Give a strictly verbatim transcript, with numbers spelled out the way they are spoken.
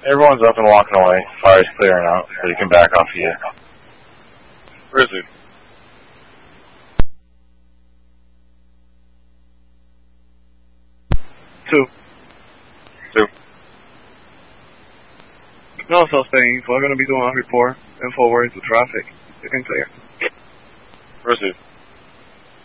Everyone's up and walking away. Fire's clearing out, so you can back off here. Pursuit. Two. Two. No suspects. We're going to be doing a report and forward to traffic. You can clear. Pursuit.